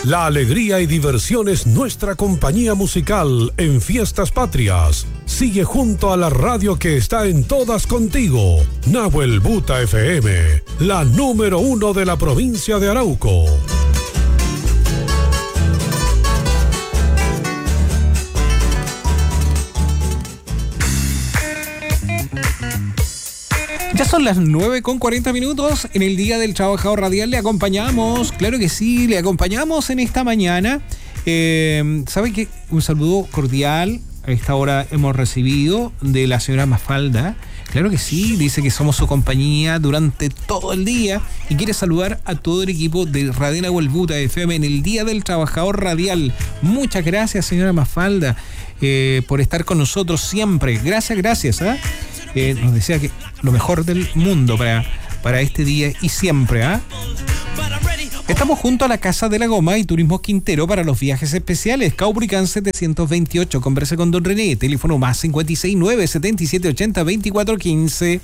La alegría y diversión es nuestra compañía musical en Fiestas Patrias. Sigue junto a la radio que está en todas contigo. Nahuel Buta FM, la número 1 de la provincia de Arauco. Ya son las 9:40 en el Día del Trabajador Radial. Le acompañamos, claro que sí, le acompañamos en esta mañana. ¿Sabe qué? Un saludo cordial a esta hora hemos recibido de la señora Mafalda. Claro que sí, dice que somos su compañía durante todo el día y quiere saludar a todo el equipo de Radio Nahuel Buta FM en el Día del Trabajador Radial. Muchas gracias, señora Mafalda, por estar con nosotros siempre. Gracias. Nos decía que lo mejor del mundo para este día y siempre. Estamos junto a la Casa de la Goma y Turismo Quintero para los viajes especiales. Caubricán 728. Converse con don René. Teléfono más 569 7780 2415.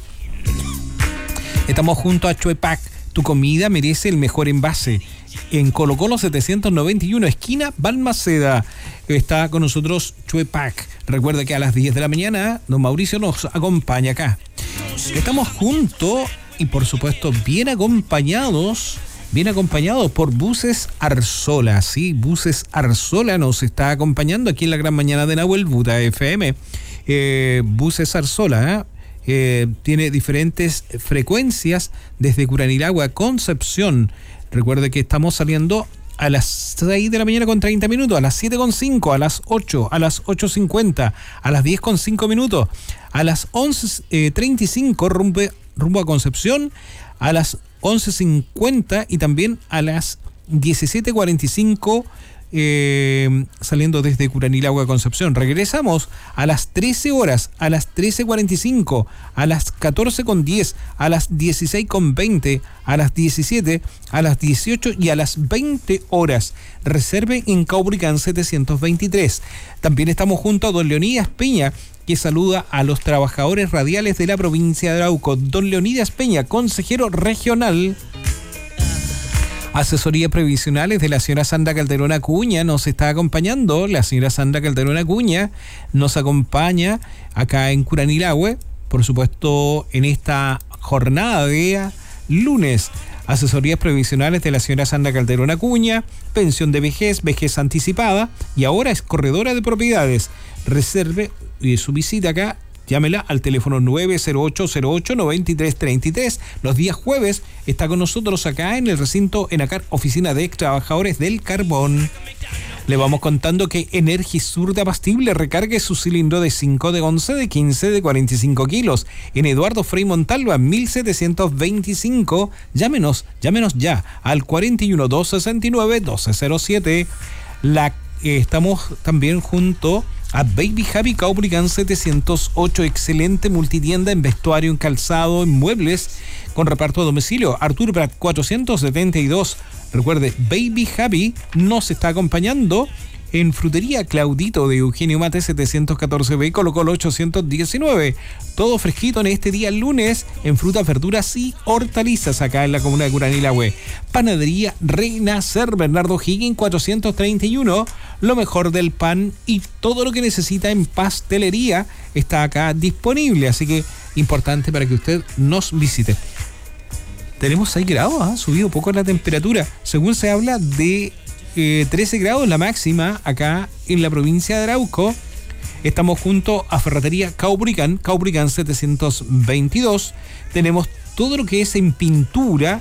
Estamos junto a Chuepac. Tu comida merece el mejor envase. En Colo Colo 791, esquina Balmaceda. Está con nosotros Chuepac. Recuerda que a las 10 de la mañana don Mauricio nos acompaña acá. Estamos juntos y por supuesto bien acompañados por Buses Arzola. Sí, Buses Arzola nos está acompañando aquí en la gran mañana de Nahuel Buta FM. Buses Arzola, tiene diferentes frecuencias desde Curanilagua a Concepción. Recuerde que estamos saliendo a las 6 de la mañana con 30 minutos, a las 7:05, a las 8, a las 8:50, a las 10:05, a las 11:35 rumbo a Concepción, a las 11:50 y también a las 17:45 saliendo desde Curanilagua a Concepción. Regresamos a las 13 horas, a las 13:45, a las 14:10, a las 16:20, a las 17, a las 18 y a las 20 horas. Reserve en Caubricán 723. También estamos junto a don Leonidas Peña, que saluda a los trabajadores radiales de la provincia de Arauco. Don Leonidas Peña, consejero regional. Asesorías previsionales de la señora Sandra Calderón Acuña nos está acompañando. La señora Sandra Calderón Acuña nos acompaña acá en Curanilagüe, por supuesto, en esta jornada de lunes. Asesorías previsionales de la señora Sandra Calderón Acuña, pensión de vejez anticipada y ahora es corredora de propiedades. Reserve su visita acá. Llámela al teléfono 90808-9333. Los días jueves está con nosotros acá en el recinto Enacar, oficina de trabajadores del carbón. Le vamos contando que Energisur de Abastible recargue su cilindro de 5, de 11, de 15, de 45 kilos. En Eduardo Frei Montalva, 1725. Llámenos ya al 41 269 1207. Estamos también junto a Baby Happy Caubricán 708, excelente multitienda en vestuario, en calzado, en muebles, con reparto a domicilio. Arturo Prat 472. Recuerde, Baby Happy nos está acompañando en Frutería Claudito de Eugenio Mate 714B, Colo Colo 819. Todo fresquito en este día lunes en frutas, verduras y hortalizas acá en la comuna de Curanilagüe. Panadería Renacer Bernardo Higgins 431. Lo mejor del pan y todo lo que necesita en pastelería está acá disponible. Así que importante para que usted nos visite. Tenemos 6 grados, ha subido poco la temperatura. Según se habla de 13 grados la máxima acá en la provincia de Arauco. Estamos junto a Ferretería Caubricán 722. Tenemos todo lo que es en pintura,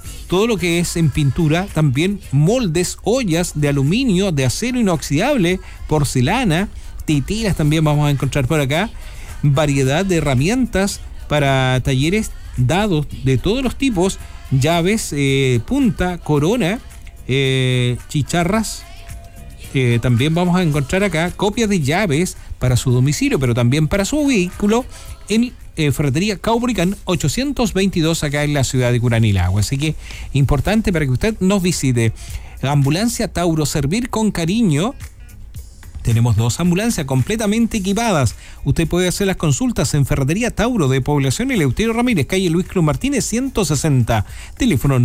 también moldes, ollas de aluminio, de acero inoxidable, porcelana, titeras también vamos a encontrar por acá, variedad de herramientas para talleres, dados de todos los tipos, llaves, punta, corona, chicharras. También vamos a encontrar acá copias de llaves para su domicilio, pero también para su vehículo en Ferretería Caubricán 822 acá en la ciudad de Curanilagüe. Así que importante para que usted nos visite. Ambulancia Tauro, servir con cariño Tenemos 2 ambulancias completamente equipadas. Usted puede hacer las consultas en Ferretería Tauro de Población Eleuterio Ramírez, calle Luis Cruz Martínez 160, teléfono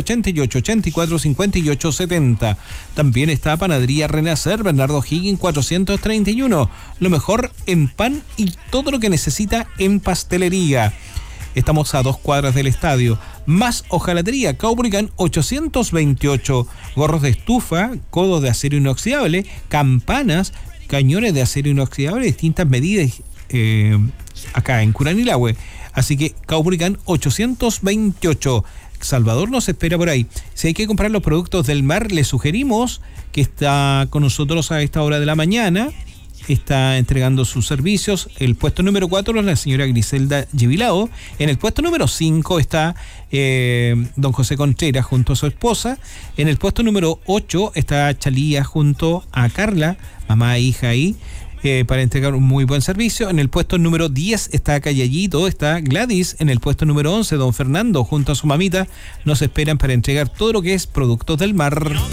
988-845870. También está Panadería Renacer, Bernardo Higgins 431. Lo mejor en pan y todo lo que necesita en pastelería. Estamos a 2 cuadras del estadio. Más hojalatería, Caubricán 828. Gorros de estufa, codos de acero inoxidable, campanas, cañones de acero inoxidable, distintas medidas acá en Curanilahue. Así que Caubricán 828. Salvador nos espera por ahí. Si hay que comprar los productos del mar, le sugerimos que está con nosotros a esta hora de la mañana. Está entregando sus servicios. El puesto número 4 es la señora Griselda Gibilao. En el puesto número 5 está don José Contreras junto a su esposa. En el puesto número 8 está Chalía junto a Carla, mamá e hija ahí, para entregar un muy buen servicio. En el puesto número 10 está Callallito, está Gladys. En el puesto número 11, don Fernando junto a su mamita nos esperan para entregar todo lo que es productos del mar.